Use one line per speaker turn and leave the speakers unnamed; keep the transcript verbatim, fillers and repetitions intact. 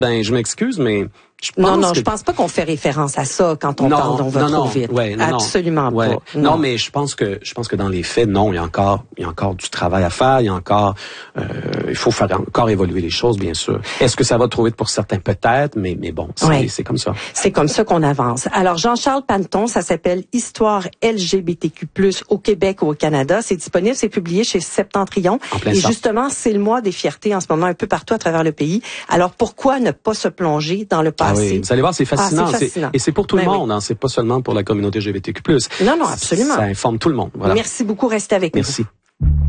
Ben, je m'excuse, mais je pense
non, non,
que...
je pense pas qu'on fait référence à ça quand on
non,
parle, on va
non,
trop
non,
vite.
Ouais, non,
Absolument
non, ouais.
pas.
Non. non, mais je pense que je pense que dans les faits, non, il y a encore il y a encore du travail à faire, il y a encore euh, il faut faire encore évoluer les choses, bien sûr. Est-ce que ça va trop vite pour certains, peut-être, mais mais bon, c'est
ouais.
c'est comme ça.
C'est comme ça qu'on avance. Alors Jean-Charles Panton, ça s'appelle Histoire L G B T Q plus, au Québec ou au Canada. C'est disponible, c'est publié chez Septentrion. Et ça. Justement, c'est le mois des fiertés en ce moment un peu partout à travers le pays. Alors pourquoi ne pas se plonger dans le passé?
Ah oui, vous allez voir, c'est fascinant.
Ah, c'est fascinant.
Et c'est pour tout
ben
le monde,
oui.
hein, c'est pas seulement pour la communauté L G B T Q plus.
Non, non, absolument.
Ça informe tout le monde. Voilà.
Merci beaucoup, restez avec
Merci.
nous. Merci.